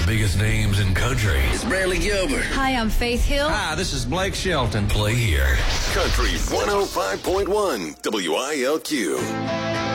biggest names in country. It's Bradley Gilbert. Hi, I'm Faith Hill. Hi, this is Blake Shelton. Play here. Country 105.1 WILQ.